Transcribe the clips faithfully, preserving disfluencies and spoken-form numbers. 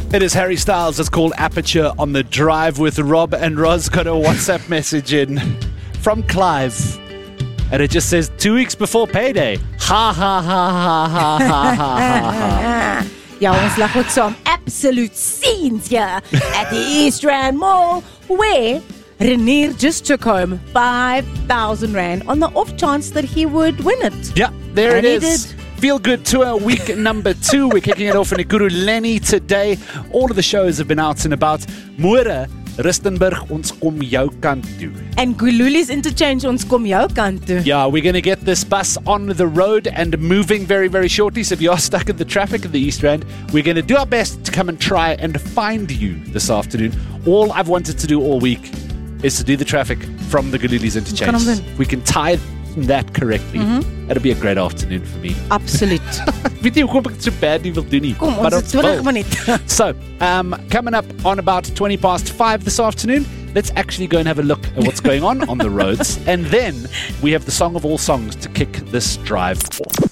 It is Harry Styles. It's called Aperture on the Drive with Rob, and Roz got a WhatsApp message in from Clive, and it just says two weeks before payday. Ha ha ha ha ha ha ha ha. Ja, ons lag ook saam. Absolute scenes here at the East Rand Mall, where Renier just took home five thousand rand on the off chance that he would win it. Yeah, there And it he is. did. Feel Good Tour week number two. We're kicking it off in Ekurhuleni today. All of the shows have been out and about. Môre, Rustenburg, ons kom jou kant toe. And Gululi's interchange ons kom jou kant toe. Yeah, we're going to get this bus on the road and moving very, very shortly. So if you are stuck in the traffic of the East Rand, we're going to do our best to come and try and find you this afternoon. All I've wanted to do all week is to do the traffic from the Gululi's interchange. If we can tie that correctly, mm-hmm. It'll be a great afternoon for me. Absoluut. Weet jy hoekom ek dit so bad nie wil doen nie? Kom, ons het twintig minute. So, um, coming up on about twenty past five this afternoon, let's actually go and have a look at what's going on on the roads. And then we have the song of all songs to kick this drive off.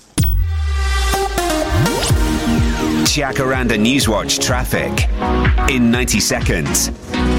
Jacaranda Newswatch traffic in ninety seconds.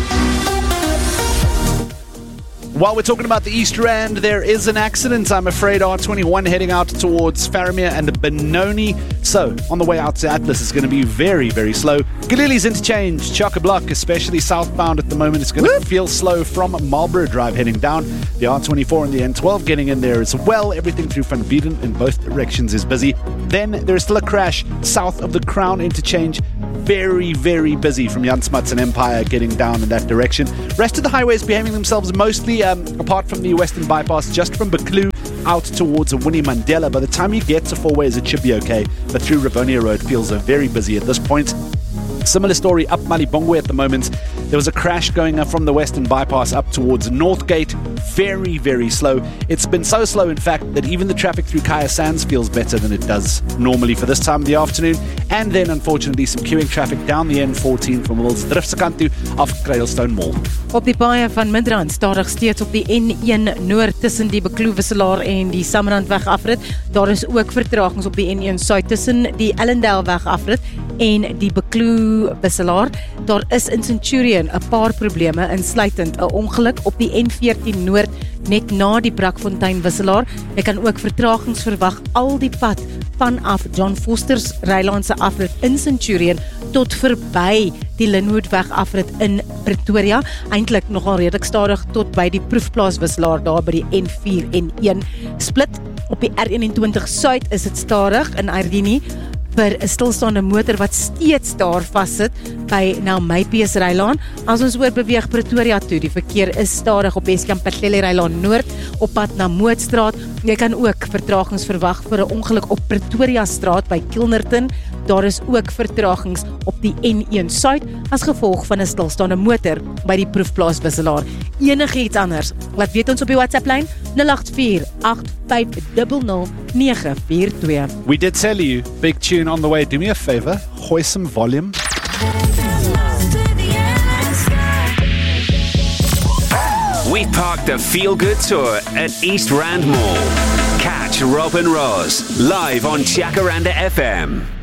While we're talking about the East Rand, there is an accident, I'm afraid, R twenty-one heading out towards Faramir and Benoni. So, on the way out to Atlas, it's going to be very, very slow. Galile's interchange, chock-a-block, especially southbound at the moment. It's going to feel slow from Marlborough Drive heading down. The R twenty-four and the N twelve getting in there as well. Everything through Van Bieden in both directions is busy. Then there's still a crash south of the Crown interchange. Very, very busy from Jan Smuts and Empire getting down in that direction. Rest of the highways behaving themselves mostly, um, apart from the Western Bypass, just from Buccleuch out towards Winnie Mandela. By the time you get to Four Ways, it should be okay. But through Rivonia Road feels uh, very busy at this point. Similar story up Malibongwe at the moment. There was a crash going up from the Western Bypass up towards Northgate. Very, very slow. It's been so slow, in fact, that even the traffic through Kaya Sands feels better than it does normally for this time of the afternoon. And then, unfortunately, some queuing traffic down the N fourteen from Wilsdrift se kant toe af Cradlestone Mall. Op die paaie van Midrand stadig steeds op die N een Noord tussen die Bekloof-Wisselaar en die Samrandweg afrit. Daar is ook vertragings op die N een Suid tussen die Ellendale weg afrit en die Bekloof-Wisselaar. Daar is in Centurion 'n paar probleme, insluitend 'n ongeluk op die N veertien Noord net na die Brakfontein Wisselaar. Jy kan ook vertragings verwag al die pad vanaf John Foster's Rylaan se afrit in Centurion tot verby die Linwoodweg afrit in Pretoria. Eintlik nogal redelik stadig tot by die Proefplaas Wisselaar daar by die N vier en een split. Op die R eenentwintig Suid is dit stadig in Ardini vir 'n stilstaande motor wat steeds daar vassit by Nelmypees Rylaan. As ons oor beweeg Pretoria toe, die verkeer is stadig op Eskom Patlele Rylaan Noord op pad na Mootstraat. Jy kan ook vertragings verwag vir 'n ongeluk op Pretoria Straat by Kilnerton. Daar is ook vertragings op die N een Suid as gevolg van 'n stilstaande motor by die Proefplaas Wisselaar. Enigiets anders, laat weet ons op die WhatsApp lyn nul agt vier agt vyf nul nul nege vier twee. We did tell you, big tune on the way. Do me a favor, gooi some volume. We parked the Feel Good Tour at East Rand Mall. Catch Rob and Roz live on Jacaranda F M.